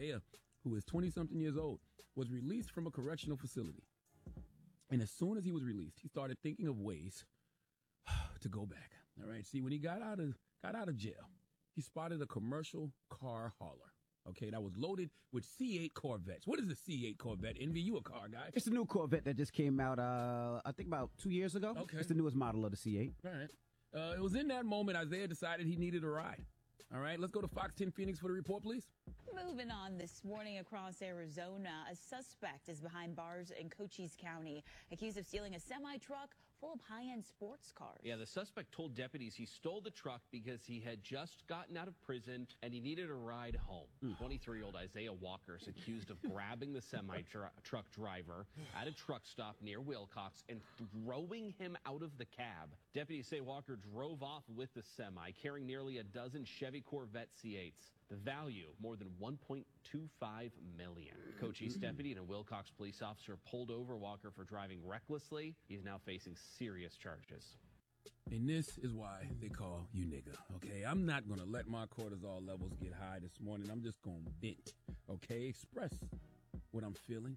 Isaiah, who is 20-something years old, was released from a correctional facility. And as soon as he was released, he started thinking of ways to go back. All right. See, when he got out of jail, he spotted a commercial car hauler. Okay, that was loaded with C8 Corvettes. What is a C8 Corvette? Envy, you a car guy? It's the new Corvette that just came out, I think about 2 years ago. Okay. It's the newest model of the C8. All right. It was in that moment Isaiah decided he needed a ride. All right, let's go to Fox 10 Phoenix for the report, please. Moving on this morning across Arizona, a suspect is behind bars in Cochise County, accused of stealing a semi-truck full of high-end sports cars. Yeah, the suspect told deputies he stole the truck because he had just gotten out of prison and he needed a ride home. 23-year-old Isaiah Walker is accused of grabbing the semi-truck driver at a truck stop near Wilcox and throwing him out of the cab. Deputies say Walker drove off with the semi, carrying nearly a dozen Chevy Corvette C8s. The value, more than $1.25 million. Cochise deputy and a Wilcox police officer pulled over Walker for driving recklessly. He's now facing serious charges. And this is why they call you nigga, okay? I'm not going to let my cortisol levels get high this morning. I'm just going to vent, okay? Express what I'm feeling.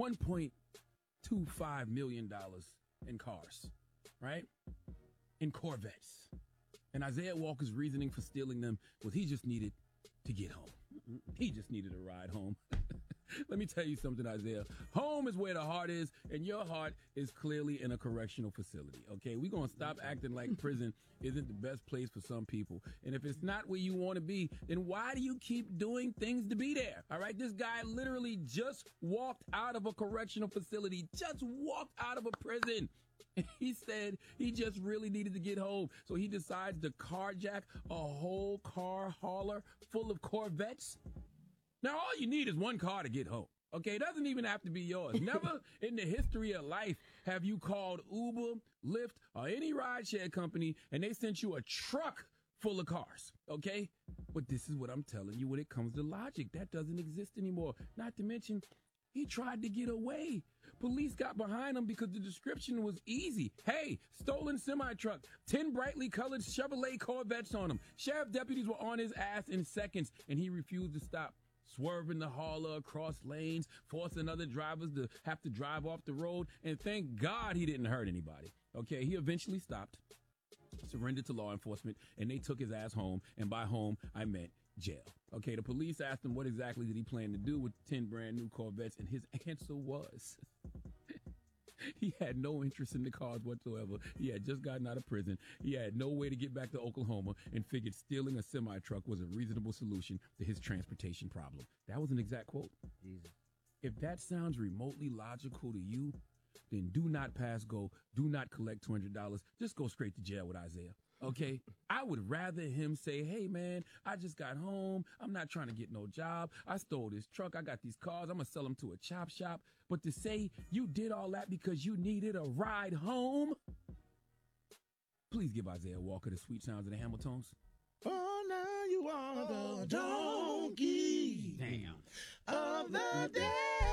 $1.25 million in cars, right? In Corvettes. And Isaiah Walker's reasoning for stealing them was he just needed to get home. He just needed a ride home. Let me tell you something, Isaiah. Home is where the heart is, and your heart is clearly in a correctional facility, okay? We're going to stop acting like prison isn't the best place for some people. And if it's not where you want to be, then why do you keep doing things to be there, all right? This guy literally just walked out of a correctional facility, just walked out of a prison. He said he just really needed to get home. So he decides to carjack a whole car hauler full of Corvettes. Now, all you need is one car to get home. Okay, it doesn't even have to be yours. Never in the history of life have you called Uber, Lyft, or any rideshare company and they sent you a truck full of cars. Okay? But this is what I'm telling you when it comes to logic. That doesn't exist anymore. Not to mention, he tried to get away. Police got behind him because the description was easy. Hey, stolen semi-truck, 10 brightly colored Chevrolet Corvettes on him. Sheriff deputies were on his ass in seconds, and he refused to stop, swerving the hauler across lanes, forcing other drivers to have to drive off the road, and thank God he didn't hurt anybody. Okay, he eventually stopped, surrendered to law enforcement, and they took his ass home, and by home, I meant jail. Okay, the police asked him what exactly did he plan to do with 10 brand new Corvettes, and his answer was he had no interest in the cars whatsoever. He had just gotten out of prison. He had no way to get back to Oklahoma and figured stealing a semi-truck was a reasonable solution to his transportation problem. That was an exact quote. Jesus. If that sounds remotely logical to you, then do not pass go, do not collect $200, just go straight to jail with Isaiah. Okay, I would rather him say, hey, man, I just got home. I'm not trying to get no job. I stole this truck. I got these cars. I'm going to sell them to a chop shop. But to say you did all that because you needed a ride home? Please give Isaiah Walker the sweet sounds of the Hamiltons. Oh, now you are the donkey. Damn. Of the day.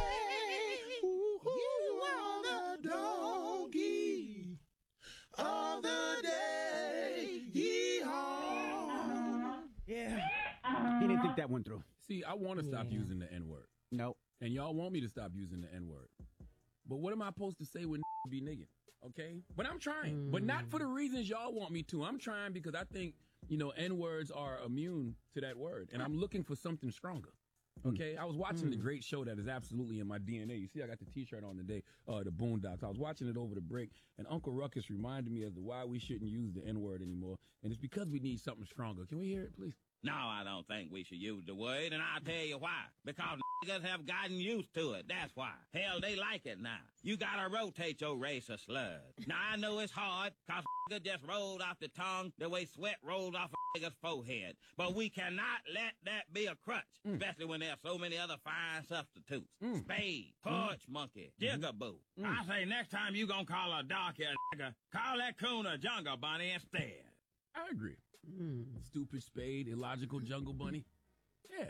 Ooh, you are the donkey of the day. Yee-haw. Yeah. He didn't think that one through. See, I want to stop using the N-word. Nope. And y'all want me to stop using the N-word. But what am I supposed to say when be niggin'? Okay? But I'm trying. But not for the reasons y'all want me to. I'm trying because I think, N-words are immune to that word. And I'm looking for something stronger. Okay? I was watching the great show that is absolutely in my DNA. You see, I got the T-shirt on today, the Boondocks. I was watching it over the break, and Uncle Ruckus reminded me as to why we shouldn't use the N-word anymore. And it's because we need something stronger. Can we hear it, please? No, I don't think we should use the word, and I'll tell you why. Because niggas have gotten used to it, that's why. Hell, they like it now. You gotta rotate your race of slurs. Now, I know it's hard, cause nigga just rolled off the tongue the way sweat rolls off a nigga's forehead. But we cannot let that be a crutch, especially when there's so many other fine substitutes. Spade, porch monkey, jigaboo. I say next time you gonna call a dark-haired nigga, call that coon a jungle bunny instead. I agree. Stupid spade, illogical jungle bunny. Yeah.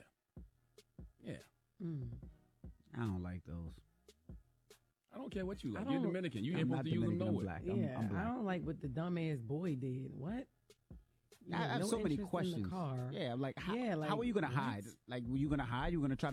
I don't like those. I don't care what you like. You're Dominican. You ain't I'm supposed not to use them Dominican, I'm nowhere. black. Yeah, I'm black. I don't like what the dumbass boy did. What? I have no so many interest in the questions. car. Yeah, like, how Yeah, like, are you going to what? hide? Like, were you going to hide? You were going to try